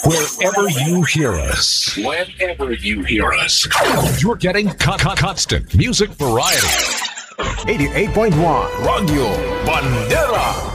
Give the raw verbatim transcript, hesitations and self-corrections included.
Wherever you hear us. Whenever you hear us. You're getting con- con- constant music variety. eighty-eight point one Radio Bandera.